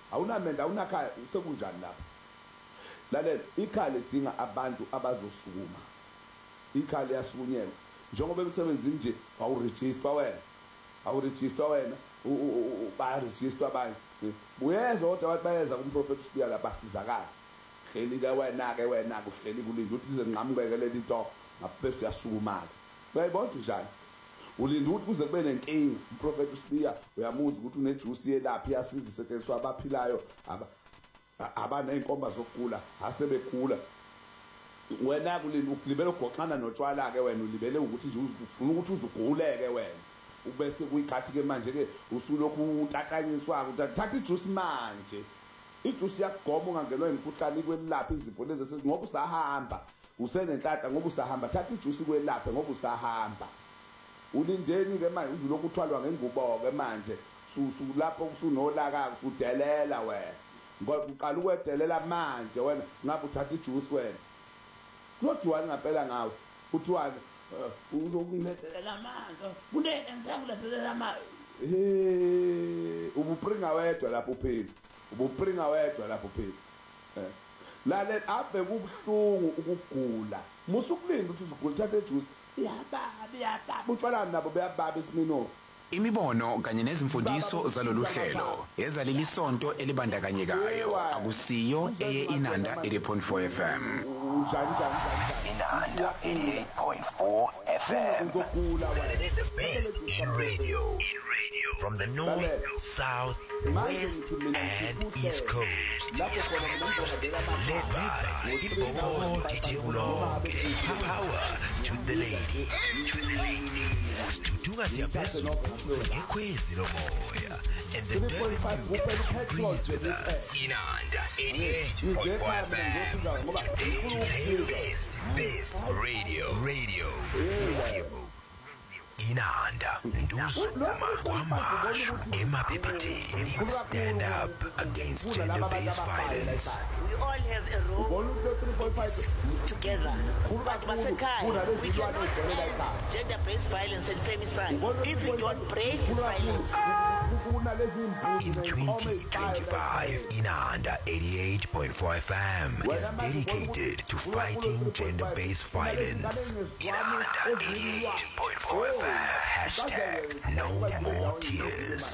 awunamenda awunakhaya sekunjani lapha lalela ikhaya lidinga abantu abazosukuma ikhaya liyasukunyelwa njengoba emsebenzini nje awuregister wena ba-register abanye uyeza kodwa abantu bayeza kumprofethi uSibuya la basizakala hleli-ke wena-ke uhleli kulinde ukuthi kuze nqamukeke leli nto ngaphezulu uyasukumala uyayibona njani ulinda ukuthi kuze kube nenkinga umprofethi uSibuya uyamuza ukuthi unejuice yelaphi iyasiza isetshenziswa abaphilayo abaney'nkomba zokugula asebegula wena ulibele ukugoxana notshwala-ke wena ulibele ukuthi nje ufuna ukuthi uzuguleke wena ubese kuyikhathi-ke manje-ke usulokhu utatanyiswa-ke thatha ijuice manje ijuice iyakugoma ungangenwa imikhuhlane ikwelapha izifo lezi ngoba usahamba usenenhlahla ngoba usahamba thatha ijuice ikwelaphe ngoba usahamba ulindeni-ke manje uzulokhu uthwalwa ngengubo-ke manje lapho usunolaka-ke usudelela wena ngoba uqala ukwedelela manje wena ngabe uthatha ijuice wena kuzodliwani ngampela ngawe kuthiwani uzokungilethelela amanzi kunene ngitakulethelela amanzi ubupringa wedwa lapho upheli lalela ave kubuhlungu ukugula musukulinda ukuthi uzigula thatha ejuice iyababa utshwalani nabo beyababa esiminofu Imibono kanye nezimfundiso zalolu hlelo ezaleli sonto elibandakanyekayo akusiyo eye Inanda 80.4 FM. Inanda 88.4 FM. Playing the best in radio. From the north, south, west, and east coast. Led by Ibo DJ Uloke. Power to the ladies. Stutuga siyaphezulu ngekhwezi lomoya. And the dirty youth agrees with us. Inanda 88.4 FM. Best radio. Inanda nduzuma kwamashu emaphepheteni. Stand up against gender-based violence. We all have a role together. But Masekai, we cannot end gender-based violence and femicide if we don't break silence. In 2025, Inanda 88.4 FM is dedicated to fighting gender-based violence. Inanda 88.4 FM. Hashtag no more tears.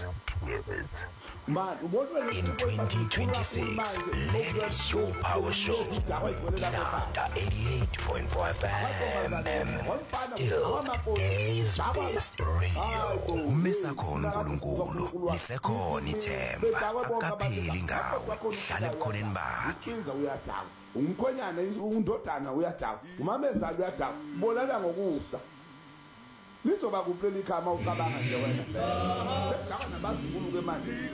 In 2026, let your power show. Inanda 88.4 FM still is best radio. Umesakhona uNkulunkulu lisekhona ithemba akapheli ngawe hlale bukhoneni bakhe umkhonyana undodana uyadaba umamezala uyadaba bonana ngokusa lizoba kuplela ikhama ucabanga nje wena sekudaba nabazukulu ke manje